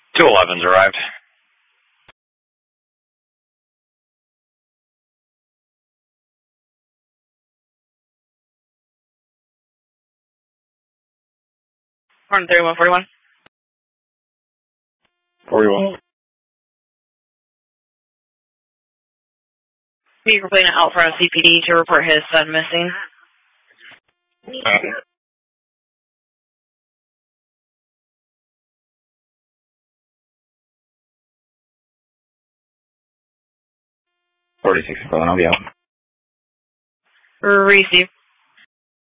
211's arrived. Horn 3141. 41. Vehicle playing out front of CPD to report his son missing. 46, I'll be out. Receive.